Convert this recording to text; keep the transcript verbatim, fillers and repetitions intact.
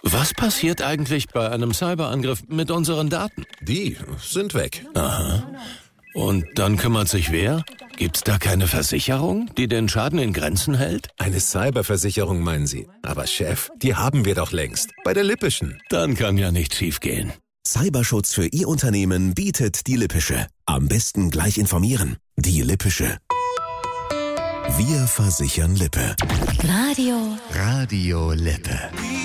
Was passiert eigentlich bei einem Cyberangriff mit unseren Daten? Die sind weg. Aha. Und dann kümmert sich wer? Gibt's da keine Versicherung, die den Schaden in Grenzen hält? Eine Cyberversicherung meinen Sie? Aber Chef, die haben wir doch längst. Bei der Lippischen. Dann kann ja nichts schiefgehen. Cyberschutz für Ihr Unternehmen bietet die Lippische. Am besten gleich informieren. Die Lippische. Wir versichern Lippe. Radio. Radio Lippe.